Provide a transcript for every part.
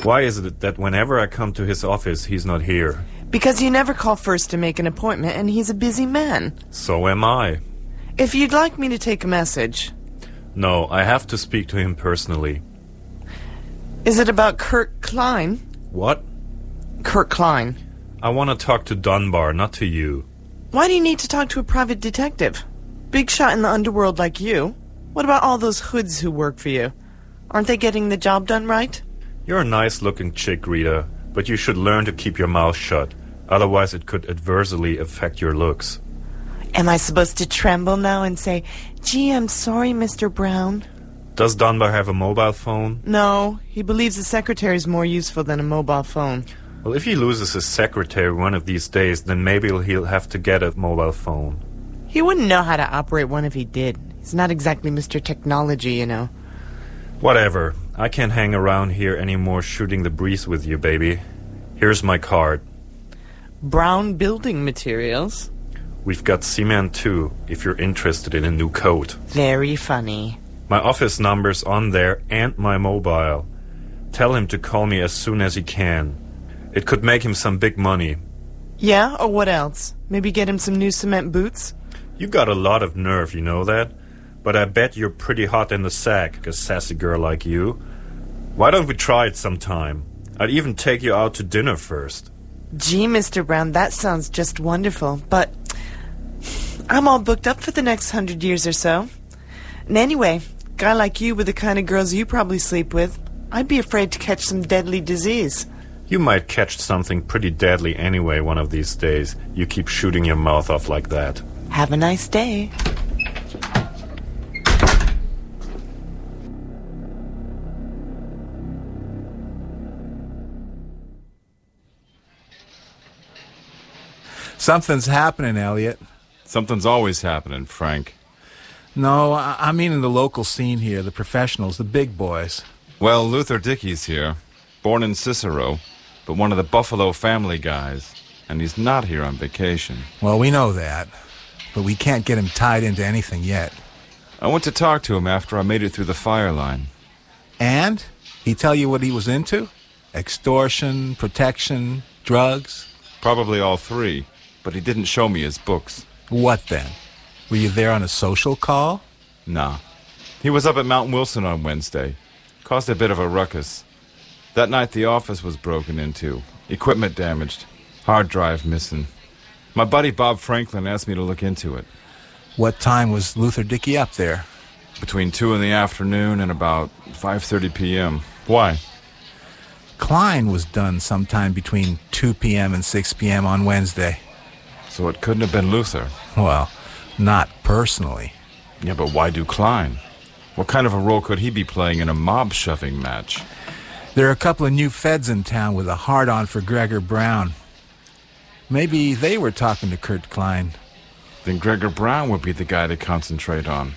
Why is it that whenever I come to his office, he's not here? Because you never call first to make an appointment, and he's a busy man. So am I. If you'd like me to take a message... No, I have to speak to him personally. Is it about Kurt Klein? What? Kurt Klein. I want to talk to Dunbar, not to you. Why do you need to talk to a private detective? Big shot in the underworld like you. What about all those hoods who work for you? Aren't they getting the job done right? You're a nice-looking chick, Rita, but you should learn to keep your mouth shut. Otherwise it could adversely affect your looks. Am I supposed to tremble now and say, "Gee, I'm sorry, Mr. Brown"? Does Dunbar have a mobile phone? No, he believes the secretary's more useful than a mobile phone. Well, if he loses his secretary one of these days, then maybe he'll have to get a mobile phone. He wouldn't know how to operate one if he did. He's not exactly Mr. Technology, you know. Whatever. I can't hang around here anymore shooting the breeze with you, baby. Here's my card. Brown Building Materials. We've got cement too, if you're interested in a new coat. Very funny. My office number's on there and my mobile. Tell him to call me as soon as he can. It could make him some big money. Yeah, or what else? Maybe get him some new cement boots? You got a lot of nerve, you know that? But I bet you're pretty hot in the sack, a sassy girl like you. Why don't we try it sometime? I'd even take you out to dinner first. Gee, Mr. Brown, that sounds just wonderful, but I'm all booked up for the next 100 years or so. And anyway, guy like you with the kind of girls you probably sleep with, I'd be afraid to catch some deadly disease. You might catch something pretty deadly anyway one of these days. You keep shooting your mouth off like that. Have a nice day. Something's happening, Elliot. Something's always happening, Frank. No, I mean in the local scene here, the professionals, the big boys. Well, Luther Dickey's here, born in Cicero, but one of the Buffalo family guys, and he's not here on vacation. Well, we know that, but we can't get him tied into anything yet. I went to talk to him after I made it through the fire line. And? He tell you what he was into? Extortion, protection, drugs? Probably all three, but he didn't show me his books. What then? Were you there on a social call? Nah. He was up at Mount Wilson on Wednesday. Caused a bit of a ruckus. That night the office was broken into. Equipment damaged. Hard drive missing. My buddy Bob Franklin asked me to look into it. What time was Luther Dickey up there? Between 2 in the afternoon and about 5:30 p.m. Why? Klein was done sometime between 2 p.m. and 6 p.m. on Wednesday. So it couldn't have been Luther. Well, not personally. Yeah, but why do Klein? What kind of a role could he be playing in a mob-shoving match? There are a couple of new feds in town with a hard-on for Gregor Brown. Maybe they were talking to Kurt Klein. Then Gregor Brown would be the guy to concentrate on.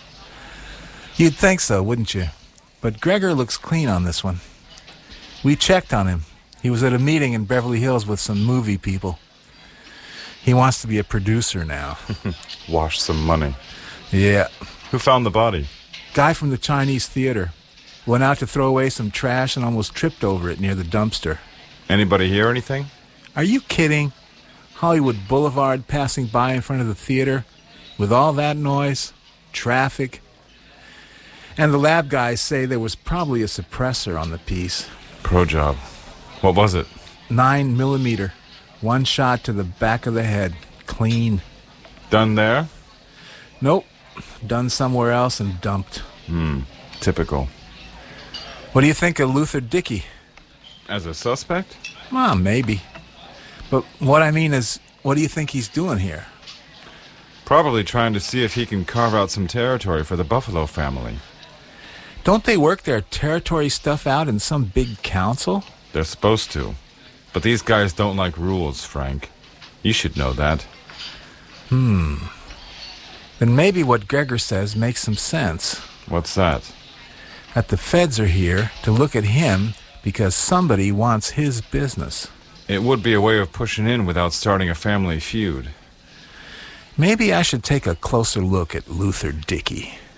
You'd think so, wouldn't you? But Gregor looks clean on this one. We checked on him. He was at a meeting in Beverly Hills with some movie people. He wants to be a producer now. Wash some money. Yeah. Who found the body? Guy from the Chinese theater. Went out to throw away some trash and almost tripped over it near the dumpster. Anybody hear anything? Are you kidding? Hollywood Boulevard passing by in front of the theater with all that noise, traffic. And the lab guys say there was probably a suppressor on the piece. Pro job. What was it? 9mm. One shot to the back of the head. Clean. Done there? Nope. Done somewhere else and dumped. Typical. What do you think of Luther Dickey? As a suspect? Well, maybe. But what I mean is, what do you think he's doing here? Probably trying to see if he can carve out some territory for the Buffalo family. Don't they work their territory stuff out in some big council? They're supposed to. But these guys don't like rules, Frank. You should know that. Then maybe what Gregor says makes some sense. What's that? That the feds are here to look at him because somebody wants his business. It would be a way of pushing in without starting a family feud. Maybe I should take a closer look at Luther Dickey.